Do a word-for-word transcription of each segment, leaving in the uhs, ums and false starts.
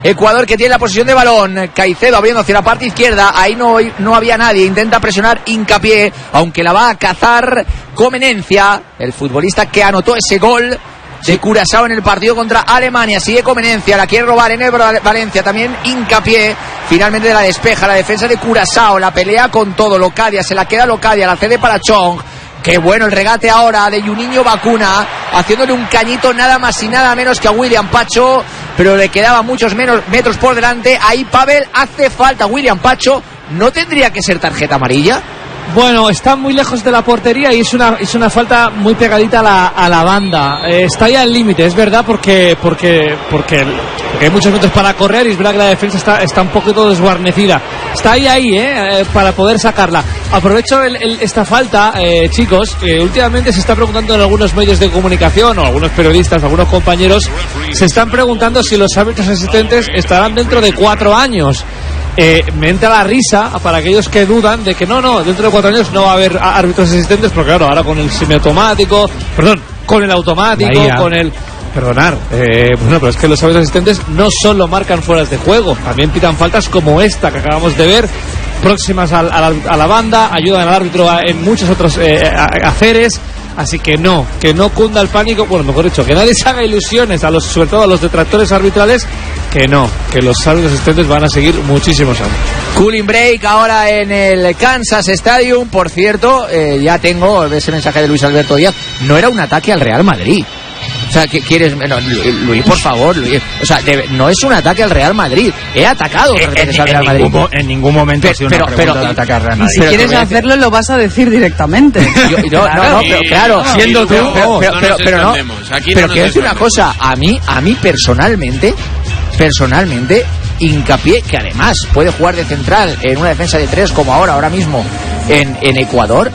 Ecuador que tiene la posesión de balón. Caicedo abriendo hacia la parte izquierda. Ahí no, no había nadie. Intenta presionar Hincapié, aunque la va a cazar Comenencia, el futbolista que anotó ese gol de Curazao en el partido contra Alemania. Sigue Comenencia, la quiere robar en el Valencia. También Hincapié. Finalmente la despeja la defensa de Curazao. La pelea con todo. Locadia, se la queda Locadia. La cede para Chong. Qué bueno el regate ahora de Juninho Bacuna, haciéndole un cañito nada más y nada menos que a William Pacho, pero le quedaban muchos menos metros por delante. Ahí Pavel, hace falta William Pacho. ¿No tendría que ser tarjeta amarilla? Bueno, está muy lejos de la portería y es una es una falta muy pegadita a la, a la banda. Eh, está ya al límite, es verdad, porque porque porque hay muchos metros para correr y es verdad que la defensa está, está un poquito desguarnecida. Está ahí, ahí, eh, para poder sacarla. Aprovecho el, el, esta falta, eh, chicos, que últimamente se está preguntando en algunos medios de comunicación o algunos periodistas, algunos compañeros, se están preguntando si los árbitros asistentes estarán dentro de cuatro años. Eh, me entra la risa para aquellos que dudan de que no, no, dentro de cuatro años no va a haber árbitros asistentes, porque claro, ahora con el semiautomático, perdón, con el automático, Bahía. con el... Perdonar, eh, bueno, pero es que los árbitros asistentes no solo marcan fueras de juego, también pitan faltas como esta que acabamos de ver, próximas a, a, la, a la banda, ayudan al árbitro a, en muchos otros eh, haceres. Así que no, que no cunda el pánico, bueno, mejor dicho, que nadie se haga ilusiones, a los, sobre todo a los detractores arbitrales, que no, que los árbitros asistentes van a seguir muchísimos años. Cooling break ahora en el Kansas Stadium. Por cierto, eh, ya tengo ese mensaje de Luis Alberto Díaz, no era un ataque al Real Madrid. O sea, ¿qué quieres? No, Luis, por favor, Luis. O sea, debe, no es un ataque al Real Madrid. He atacado en, en, al Real Madrid. Ningún, en ningún momento pero, ha sido pero, una pregunta pero, de ataque al Real Madrid. Y si pero quieres hacerlo, lo vas a decir directamente. Yo, yo, claro, no, no, pero claro. Sí, siendo tú. Pero, pero, pero, no pero, pero no. Aquí pero no quiero decir una cosa. A mí, a mí personalmente, personalmente, Hincapié, que además puede jugar de central en una defensa de tres como ahora, ahora mismo en, en Ecuador.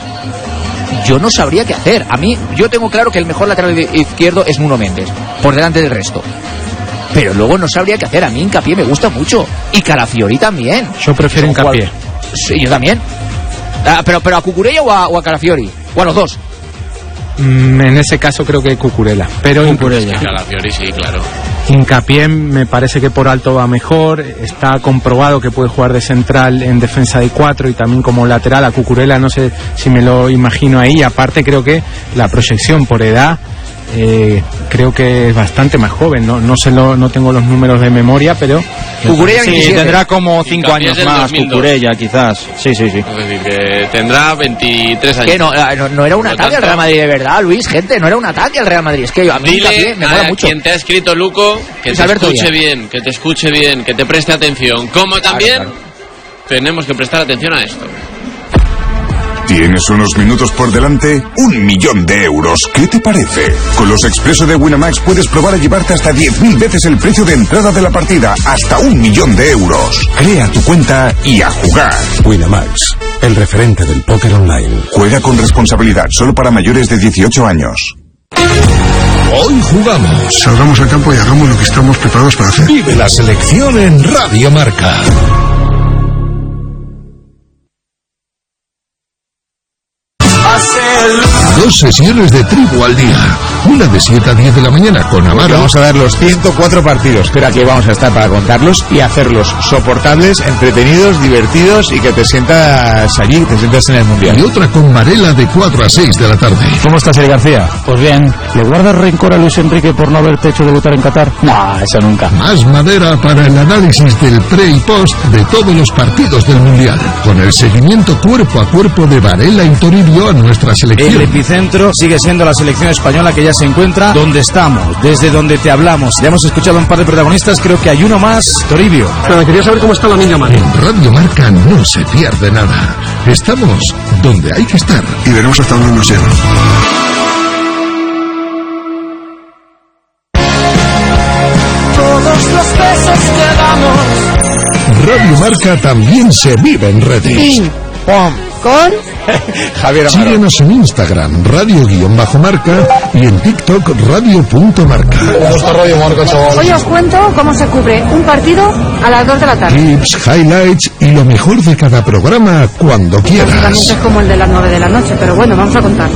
Yo no sabría qué hacer. A mí, yo tengo claro que el mejor lateral izquierdo es Nuno Méndez, por delante del resto. Pero luego no sabría qué hacer. A mí Hincapié me gusta mucho. Y Calafiori también. Yo prefiero Hincapié. Sí, yo también. Ah, pero, pero a Cucurella o a, o a Calafiori. O a los dos. Mm, en ese caso creo que Cucurella. Pero Cucurella. Calafiori sí, claro. Hincapié me parece que por alto va mejor, está comprobado que puede jugar de central en defensa de cuatro y también como lateral. A Cucurella no sé si me lo imagino ahí, aparte creo que la proyección por edad eh, creo que es bastante más joven, no no sé lo, no tengo los números de memoria, pero Cucurella sí, tendrá como cinco años más. Cucurella quizás, sí, sí, sí. Es decir, que tendrá veintitrés años. Que no, no, no era un ataque tanto al Real Madrid, de verdad, Luis, gente, no era un ataque al Real Madrid. Es que a mí Dile me mola mucho. Quien te ha escrito, Luco, que te Alberto escuche Díaz. bien, que te escuche bien, que te preste atención. Como también claro, claro. tenemos que prestar atención a esto. ¿Tienes unos minutos por delante? Un millón de euros. ¿Qué te parece? Con los Expreso de Winamax puedes probar a llevarte hasta diez mil veces el precio de entrada de la partida. Hasta un millón de euros. Crea tu cuenta y a jugar. Winamax, el referente del póker online. Juega con responsabilidad, solo para mayores de dieciocho años. Hoy jugamos. Salgamos al campo y hagamos lo que estamos preparados para hacer. Vive la selección en Radio Marca. Dos sesiones de tribu al día. Una de siete a diez de la mañana con Amaro. Vamos a dar los ciento cuatro partidos, pero aquí vamos a estar para contarlos y hacerlos soportables, entretenidos, divertidos y que te sientas allí, te sientas en el Mundial. Y otra con Varela de cuatro a seis de la tarde. ¿Cómo estás, Eli García? Pues bien. ¿Le guardas rencor a Luis Enrique por no haberte hecho debutar en Qatar? No, eso nunca. Más madera para el análisis del pre y post de todos los partidos del Mundial. Con el seguimiento cuerpo a cuerpo de Varela y Toribio a nuestra selección. El epicentro sigue siendo la selección española, que ya se encuentra donde estamos, desde donde te hablamos. Ya hemos escuchado a un par de protagonistas, creo que hay uno más, Toribio. Pero quería saber cómo está la niña María. En Radio Marca no se pierde nada. Estamos donde hay que estar. Y veremos hasta dónde nos lleva. Todos los besos que damos. Radio Marca también se vive en redes. Ping, pom, con Javier Amaro. Síguenos en Instagram, radio-marca, y en TikTok, radio.marca. ¿Cómo está Radio Marca, chaval? Hoy os cuento cómo se cubre un partido a las dos de la tarde. Clips, highlights y lo mejor de cada programa cuando quieras. Básicamente es como el de las nueve de la noche, pero bueno, vamos a contar.